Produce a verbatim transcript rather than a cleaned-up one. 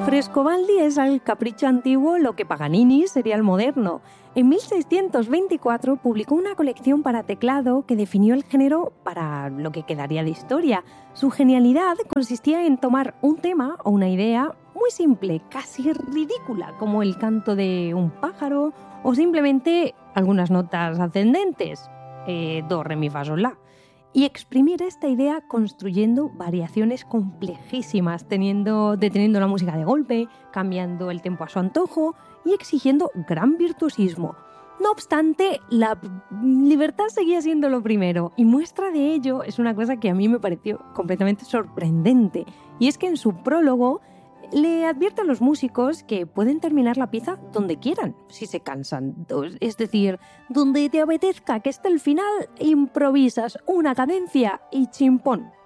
Frescobaldi es al capricho antiguo lo que Paganini sería el moderno. En mil seiscientos veinticuatro publicó una colección para teclado que definió el género para lo que quedaría de historia. Su genialidad consistía en tomar un tema o una idea muy simple, casi ridícula, como el canto de un pájaro o simplemente algunas notas ascendentes, eh, do, re, mi, fa, sol, la, y exprimir esta idea construyendo variaciones complejísimas, teniendo, deteniendo la música de golpe, cambiando el tempo a su antojo y exigiendo gran virtuosismo. No obstante, la libertad seguía siendo lo primero, y muestra de ello es una cosa que a mí me pareció completamente sorprendente, y es que en su prólogo le advierte a los músicos que pueden terminar la pieza donde quieran, si se cansan. Es decir, donde te apetezca que esté el final, improvisas una cadencia y chimpón,